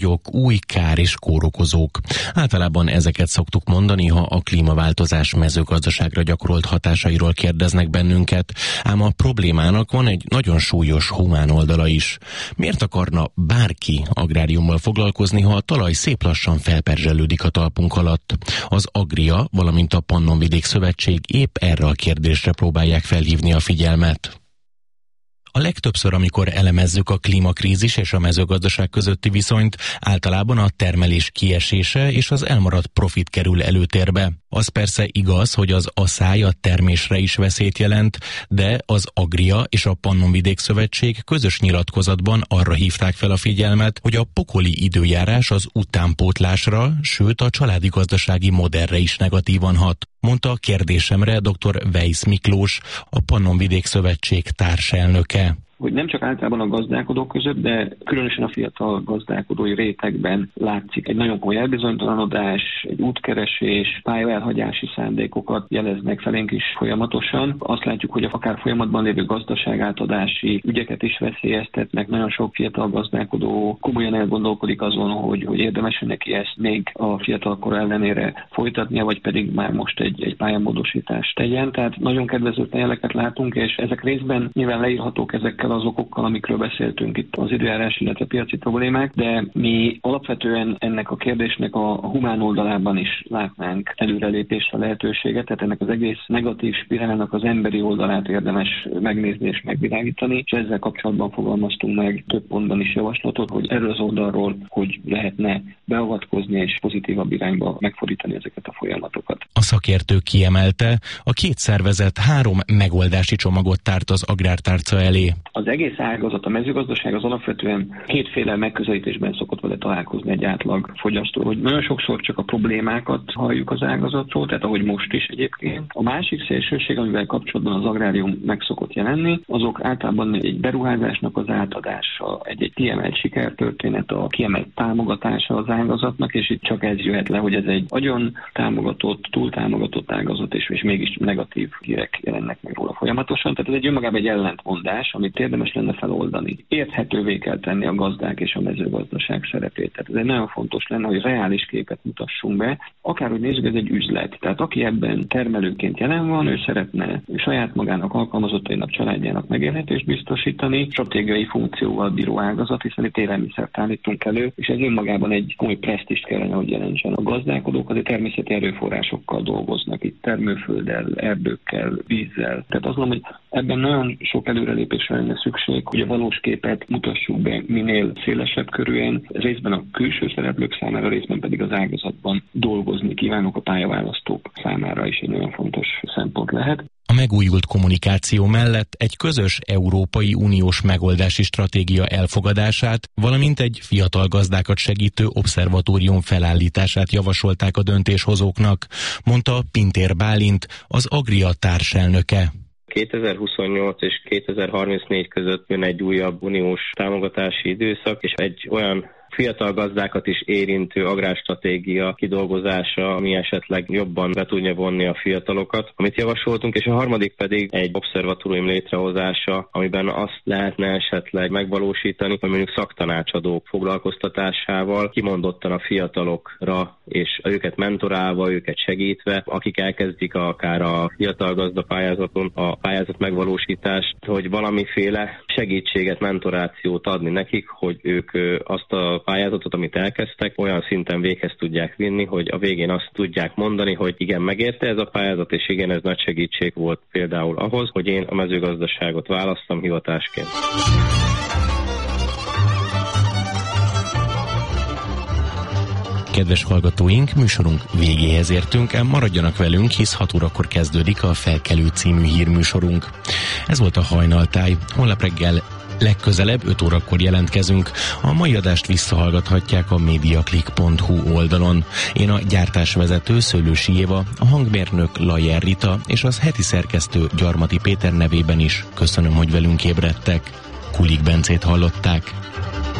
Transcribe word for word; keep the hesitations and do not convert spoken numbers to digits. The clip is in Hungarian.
új kár és kórokozók. Általában ezeket szoktuk mondani, ha a klímaváltozás mezőgazdaságra gyakorolt hatásairól kérdeznek bennünket, ám a problémának van egy nagyon súlyos humán oldala is. Miért akarna bárki agráriummal foglalkozni, ha a talaj szép lassan felperzselődik a talpunk alatt? Az Agria, valamint a Pannonvidék Szövetség épp erre a kérdésre próbálják felhívni a figyelmet. A legtöbbször, amikor elemezzük a klímakrízis és a mezőgazdaság közötti viszonyt, általában a termelés kiesése és az elmaradt profit kerül előtérbe. Az persze igaz, hogy az aszály a termésre is veszélyt jelent, de az Agria és a Pannonvidék Szövetség közös nyilatkozatban arra hívták fel a figyelmet, hogy a pokoli időjárás az utánpótlásra, sőt a családi gazdasági modellre is negatívan hat, mondta a kérdésemre dr. Weisz Miklós, a Pannonvidék Szövetség társelnöke. Hogy nem csak általában a gazdálkodók között, de különösen a fiatal gazdálkodói rétegben látszik egy nagyon komoly elbizonytalanodás, egy útkeresés, pályaelhagyási szándékokat jeleznek felénk is folyamatosan. Azt látjuk, hogy akár folyamatban lévő gazdaságátadási ügyeket is veszélyeztetnek. Nagyon sok fiatal gazdálkodó komolyan elgondolkodik azon, hogy, hogy érdemes neki ezt még a fiatalkor ellenére folytatnia, vagy pedig már most egy, egy pályamódosítást tegyen. Tehát nagyon kedvezőtlen jeleket látunk, és ezek részben nyilván leírhatók ezekkel az okokkal, amikről beszéltünk itt, az időjárás, illetve piaci problémák, de mi alapvetően ennek a kérdésnek a humán oldalában is látnánk előrelépésre lehetőséget, tehát ennek az egész negatív spirálnak az emberi oldalát érdemes megnézni és megvilágítani, és ezzel kapcsolatban fogalmaztunk meg több pontban is javaslatot, hogy erről az oldalról, hogy lehetne beavatkozni és pozitívabb irányba megfordítani ezeket a folyamatokat. A szakértő kiemelte, a két szervezet három megoldási csomagot tárt az agrártárca elé. Az egész ágazat, a mezőgazdaság az alapvetően kétféle megközelítésben szokott vele találkozni egy átlag fogyasztó, hogy nagyon sokszor csak a problémákat halljuk az ágazatról, tehát ahogy most is egyébként. A másik szélsőség, amivel kapcsolatban az agrárium meg szokott jelenni, azok általában egy beruházásnak az átadása, egy-egy kiemelt sikertörténet, a kiemelt támogatása az ágazatnak, és itt csak ez jöhet le, hogy ez egy nagyon támogatott, túltámogatott ágazat, és, és mégis negatív hírek jelennek meg róla folyamatosan. Tehát ez egy önmagában egy ellentmondás, amit érdemes lenne feloldani. Érthetővé kell tenni a gazdák és a mezőgazdaság szerepét. Tehát ez egy nagyon fontos lenne, hogy reális képet mutassunk be. Akárhogy nézzük, ez egy üzlet. Tehát aki ebben termelőként jelen van, ő szeretne saját magának, alkalmazottainak, családjának megélhetést biztosítani, stratégiai funkcióval bíró ágazat, hiszen itt élelmiszert állítunk elő, és ez önmagában egy komoly presztízst kellene, hogy jelentsen. A gazdálkodók azért természeti erőforrásokkal dolgoznak, itt termőfölddel, erdőkkel, vízzel. Tehát azt mondom, hogy ebben nagyon sok előrelépésre lenne szükség, hogy a valós képet mutassuk be minél szélesebb körűen, részben a külső szereplők számára, részben pedig az ágazatban dolgozni kívánok a pályaválasztók számára is egy nagyon fontos szempont lehet. A megújult kommunikáció mellett egy közös Európai Uniós megoldási stratégia elfogadását, valamint egy fiatal gazdákat segítő obszervatórium felállítását javasolták a döntéshozóknak, mondta Pintér Bálint, az Agria társelnöke. kétezer-huszonnyolc és kétezer-harmincnégy között jön egy újabb uniós támogatási időszak, és egy olyan fiatal gazdákat is érintő agrárstratégia kidolgozása, ami esetleg jobban be tudja vonni a fiatalokat, amit javasoltunk, és a harmadik pedig egy obszervatórium létrehozása, amiben azt lehetne esetleg megvalósítani, hogy mondjuk szaktanácsadók foglalkoztatásával kimondottan a fiatalokra, és őket mentorálva, őket segítve, akik elkezdik akár a fiatal gazda pályázaton a pályázat megvalósítást, hogy valamiféle segítséget, mentorációt adni nekik, hogy ők azt a pályázatot, amit elkezdtek, olyan szinten véghez tudják vinni, hogy a végén azt tudják mondani, hogy igen, megérte ez a pályázat, és igen, ez nagy segítség volt például ahhoz, hogy én a mezőgazdaságot választam hivatásként. Kedves hallgatóink, műsorunk végéhez értünk, maradjanak velünk, hisz hat órakor kezdődik a Felkelő című hírműsorunk. Ez volt a Hajnaltáj, holnap reggel legközelebb öt órakor jelentkezünk. A mai adást visszahallgathatják a mediaclick pont hu oldalon. Én a gyártásvezető Szőlősi Éva, a hangmérnök Lajer Rita és az heti szerkesztő Gyarmati Péter nevében is köszönöm, hogy velünk ébredtek. Kulik Bencét hallották.